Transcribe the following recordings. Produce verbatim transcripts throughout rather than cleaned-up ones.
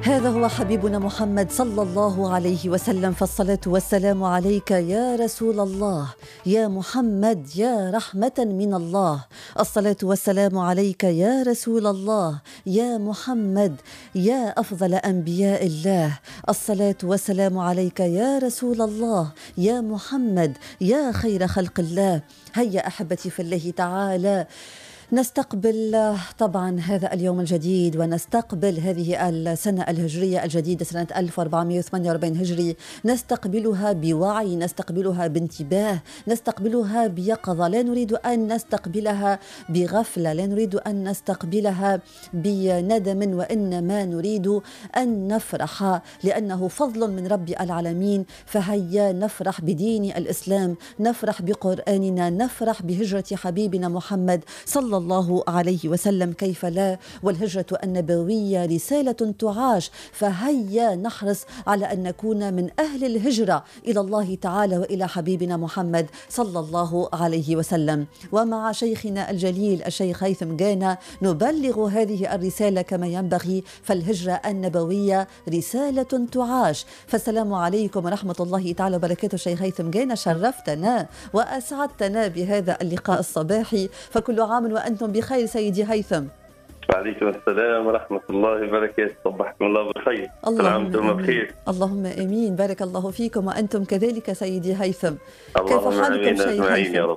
هذا هو حبيبنا محمد صلى الله عليه وسلم، فالصلاة والسلام عليك يا رسول الله، يا محمد، يا رحمة من الله. الصلاة والسلام عليك يا رسول الله، يا محمد، يا أفضل أنبياء الله. الصلاة والسلام عليك يا رسول الله، يا محمد، يا خير خلق الله. هيا أحبتي في الله تعالى نستقبل طبعا هذا اليوم الجديد، ونستقبل هذه السنة الهجرية الجديدة سنة ألف وأربعمائة وثمانية وأربعين هجري، نستقبلها بوعي، نستقبلها بانتباه، نستقبلها بيقظة. لا نريد أن نستقبلها بغفلة، لا نريد أن نستقبلها بندم، وإنما نريد أن نفرح لأنه فضل من رب العالمين. فهيا نفرح بدين الإسلام، نفرح بقرآننا، نفرح بهجرة حبيبنا محمد صلى الله عليه وسلم. كيف لا؟ والهجرة النبوية رسالة تعاش، فهيا نحرص على أن نكون من أهل الهجرة إلى الله تعالى وإلى حبيبنا محمد صلى الله عليه وسلم. ومع شيخنا الجليل الشيخ هيثم جانا نبلغ هذه الرسالة كما ينبغي، فالهجرة النبوية رسالة تعاش. فالسلام عليكم ورحمة الله تعالى وبركاته. شيخ هيثم جانا، شرفتنا وأسعدتنا بهذا اللقاء الصباحي، فكل عام وأنتم بخير سيدي هيثم. وعليكم السلام ورحمة الله وبركاته. صبحكم الله بخير. اللهم بخير. اللهم امين. بارك الله فيكم وانتم كذلك سيدي هيثم. كيف حالكم شيخ هيثم؟ يا رب.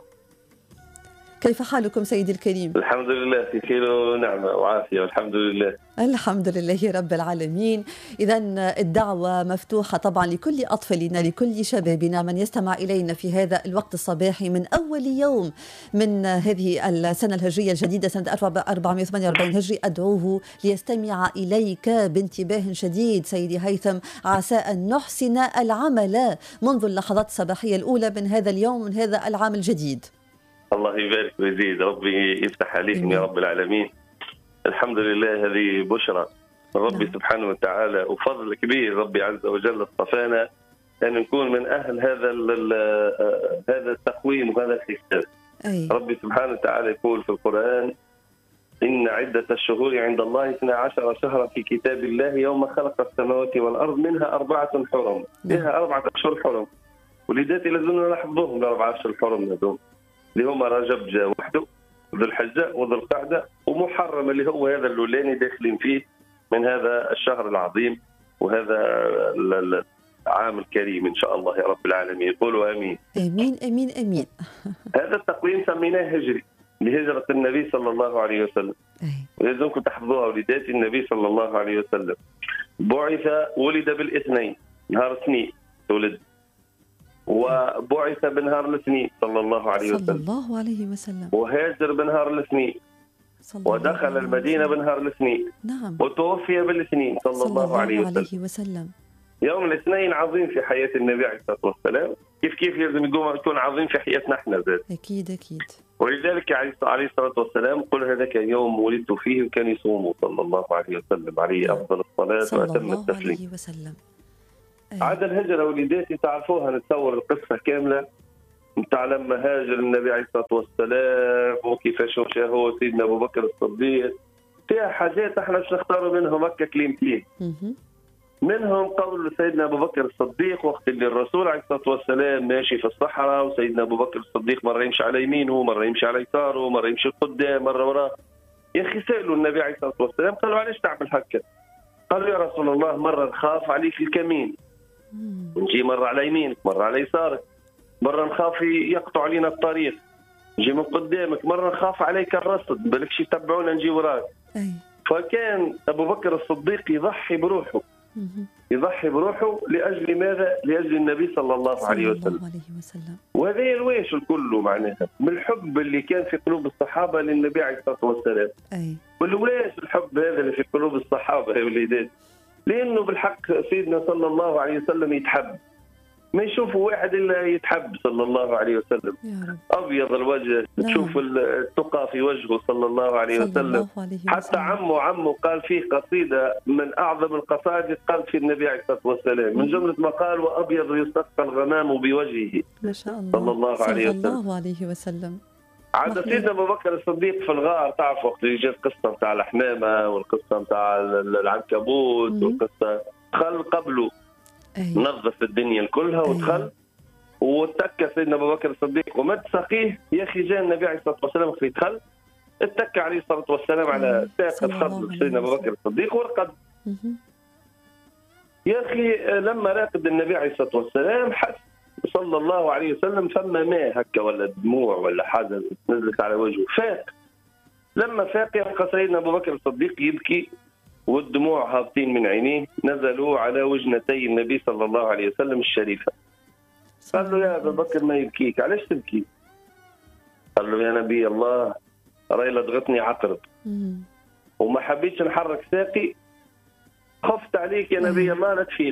كيف حالكم سيدي الكريم؟ الحمد لله في خير ونعمة وعافية والحمد لله. الحمد لله رب العالمين. إذا الدعوة مفتوحة طبعا لكل أطفالنا، لكل شبابنا، من يستمع إلينا في هذا الوقت الصباحي من أول يوم من هذه السنة الهجرية الجديدة سنة ألف وأربعمائة وثمانية وأربعين هجري. أدعوه ليستمع إليك بانتباه شديد سيدي هيثم، عسى أن نحسن العمل منذ اللحظات الصباحية الأولى من هذا اليوم، من هذا العام الجديد. الله يبارك ويزيد، ربي يفتح عليكم يا رب العالمين. الحمد لله، هذه بشرى من ربي نعم. سبحانه وتعالى، وفضل كبير ربي عز وجل اصطفانا أن نكون من أهل هذا هذا التقويم وهذا الحساب. أي. ربي سبحانه وتعالى يقول في القرآن: إن عدة الشهور عند الله اثنا عشر شهرا في كتاب الله يوم خلق السماوات والأرض منها أربعة حرم. نعم. منها أربعة أشهر حرم، ولذاتي لازمنا نحفظهم الأربعة أشهر الحرم هذول اللي هما رجب جاء وحده، ذو الحجة وذو القعدة ومحرم اللي هو هذا اللولاني داخلين فيه من هذا الشهر العظيم وهذا العام الكريم إن شاء الله يا رب العالمين. قولوا آمين. آمين آمين آمين. هذا التقويم سميناه هجري لهجرة النبي صلى الله عليه وسلم. ولازمكم تحفظوها ولدات النبي صلى الله عليه وسلم. بعث ولد بالاثنين نهار اثنين ولد، وبعث بنهار الاثنين صلى الله عليه وسلم، صلى الله عليه وسلم، وهاجر بنهار الاثنين، ودخل المدينة بنهار الاثنين، نعم، وتوفي بالاثنين صلى, صلى الله, الله عليه وسلم. عليه وسلم. يوم الاثنين عظيم في حياة النبي عليه الصلاة والسلام، كيف كيف لازم يكون عظيم في حياتنا احنا ذات. أكيد أكيد. ولذلك عليه الصلاة والسلام قل هذاك يوم ولدت فيه، وكان يصوم صلى الله عليه وسلم، عليه أفضل الصلاة وأتم التسليم. عليه وسلم. عاد الهجرة وليداتي تعرفوها، نتصور القصة كاملة نتاع لما هاجر النبي عليه الصلاة والسلام وكيفاش مشى هو سيدنا أبو بكر الصديق. فيها حاجات احنا باش نختاروا منهم هكا كلمتين. منهم قول سيدنا أبو بكر الصديق وقت اللي الرسول عليه الصلاة والسلام ماشي في الصحراء، وسيدنا أبو بكر الصديق مرة يمشي على يمينه، مرة يمشي على يساره، مرة يمشي قدام، مرة وراه. يا أخي سألوا النبي عليه الصلاة والسلام قالوا علاش تعمل هكا؟ قالوا يا رسول الله مرة نخاف عليك الكمين، نجي مرة على يمينك، مرة على يسارك، مرة نخاف يقطع علينا الطريق، نجي من قدامك، مرة نخاف عليك الرصد بالكش يتبعونا نجي وراك. أي. فكان أبو بكر الصديق يضحي بروحه، يضحي بروحه لأجل ماذا؟ لأجل النبي صلى الله عليه وسلم. وهذا الواش الكل معناها من الحب اللي كان في قلوب الصحابة للنبي عليه الصلاة والسلام. أي. والواش الحب هذا اللي في قلوب الصحابة يا وليدات؟ لأنه بالحق سيدنا صلى الله عليه وسلم يتحب، ما يشوفوا واحد إلا يتحب صلى الله عليه وسلم. أبيض الوجه، نعم. تشوف التقى في وجهه صلى الله عليه وسلم. الله عليه وسلم. حتى عمه عمه قال فيه قصيدة من أعظم القصائد قال في النبي عليه الصلاة والسلام، من جملة ما قال: وأبيض يستسقى الغمام بوجهه. ما شاء الله. صلى الله عليه وسلم. صلى الله عليه وسلم. عاد سيدنا ابو بكر الصديق في الغار، تعرف وقت اللي جات القصه نتاع الحمامه والقصه نتاع العنكبوت مم. والقصه، دخل قبله أي. نظف الدنيا كلها ودخل واتكى سيدنا ابو بكر الصديق ومد ساقيه. يا اخي جاء النبي عليه الصلاه والسلام في دخل اتكى عليه الصلاه والسلام على ساق الفضل سيدنا ابو بكر الصديق ورقد. يا اخي لما راقد النبي عليه الصلاه والسلام حس صلى الله عليه وسلم فما ماء هكا ولا دموع ولا حاجه نزلت على وجهه. فاق، لما فاق يلقى سيدنا ابو بكر الصديق يبكي والدموع هابطين من عينيه، نزلوا على وجنتي النبي صلى الله عليه وسلم الشريفه. قال له يا ابو بكر ما يبكيك، علاش تبكي؟ قال له يا نبي الله راي لدغتني عقرب وما حبيتش نحرك ساقي، خفت عليك يا نبي الله لا تفيد.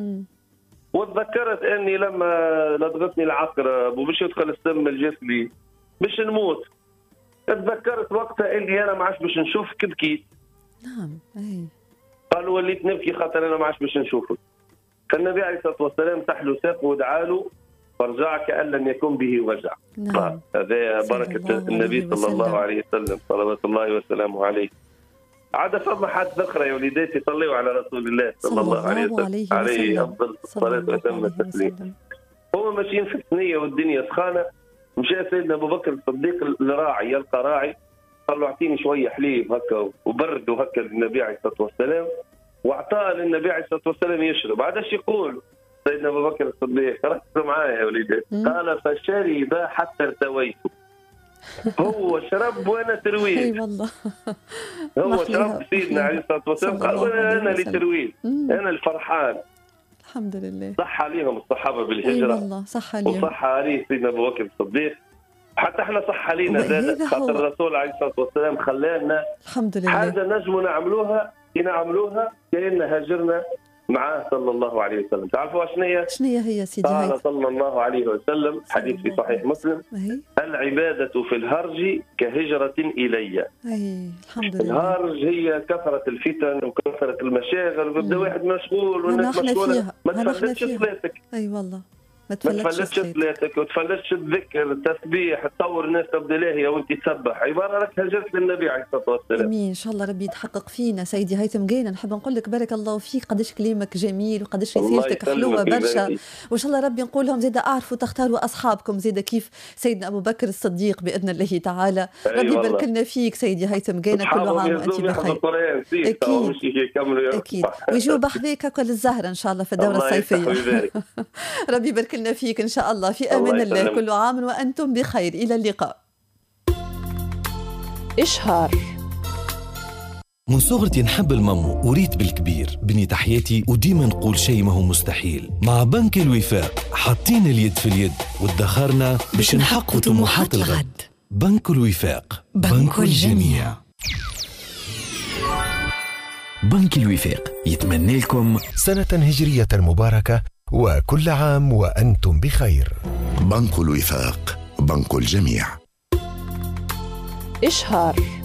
وتذكرت اني لما لدغتني العقرب وباش يدخل السم لجسمي باش نموت، تذكرت وقتها اني انا ما عادش باش نشوفك بكيت. نعم اي. قال وليت نبكي خاطر انا ما عادش باش نشوفك. فالنبي عليه الصلاه والسلام تحلو ساقه ودعا له فرجع كأن لم يكن به وجع. نعم. هذا بركه النبي صلى الله عليه وسلم صلوات الله وسلامه عليه. عاد فما حادثة أخرى يا وليداتي، صلوا على رسول الله صلى الله عليه وسلم عليه أفضل الصلاة وأتم التسليم. هم ماشيين في الثنية والدنيا سخانة، مشى سيدنا أبو بكر الصديق لراعي يلقى راعي، قال له أعطيني شوية حليب هكا وبرد وهكا للنبي عليه الصلاة والسلام، وأعطاه للنبي عليه الصلاة والسلام يشرب. عاد ايش يقول سيدنا أبو بكر الصديق؟ ركزوا معايا يا وليداتي، قال فشرب حتى ارتويت. هو شرب وانا ترويد. اي والله. هو شرب سيدنا عليه الصلاه والسلام قال انا اللي ترويد، انا الفرحان. الحمد لله. صح عليهم الصحابه بالهجره. اي والله صح عليهم. وصح عليه سيدنا ابو بكر الصديق، حتى احنا صح علينا زاد، خاطر الرسول عليه الصلاه والسلام خلانا الحمد لله حاجه نجموا نعملوها نعملوها كأننا هاجرنا معاه صلى الله عليه وسلم. تعرفوا شنو هي؟ شنو هي سيدي؟ قال صلى الله عليه وسلم حديث في صحيح مسلم: العبادة في الهرج كهجرة إلي. أي الحمد لله. الهرج هي كثرة الفتن وكثرة المشاغل، ويبدا واحد مشغول والناس مشغولة، ما تفلتش صلاتك. أي والله ما تفلتش صلاتك وتفلتش الذكر التسبيح، تصور الناس تبدا لاهيه وانت تسبح، عباره لك هجرت للنبي عليه الصلاه والسلام. امين ان شاء الله ربي يتحقق فينا. سيدي هيثم قاينا نحب نقول لك بارك الله فيك، قداش كلامك جميل وقداش رسالتك حلوه برشا، وان شاء الله ربي نقول لهم زيد اعرفوا تختاروا اصحابكم زيد كيف سيدنا ابو بكر الصديق باذن الله تعالى. ربي يبارك لنا فيك سيدي هيثم قاينا، كل عام وانت بخير. اكيد اكيد ويجوا بحذاك كل الزهره ان شاء الله في الدوره الصيفيه. ربي يبارك لنا فيك ان شاء الله. في امان الله, الله. كل عام وانتم بخير. الى اللقاء. إشهار. من صغرتي نحب المامو وريت بالكبير، بني تحياتي وديما نقول شيء ما هو مستحيل. مع بنك الوفاق حاطين اليد في اليد وادخرنا باش نحققوا طموحات الغد. بنك الوفاق، بنك الجميع. بنك الوفاق يتمنى لكم سنة هجرية مباركة وكل عام وأنتم بخير. بنك الوفاق، بنك الجميع. إشهار.